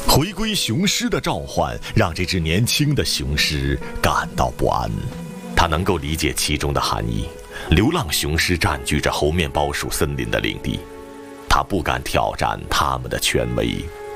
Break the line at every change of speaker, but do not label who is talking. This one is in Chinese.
回归雄狮的召唤让这只年轻的雄狮感到不安，他能够理解其中的含义。流浪雄狮占据着猴面包属森林的领地，他不敢挑战他们的权威，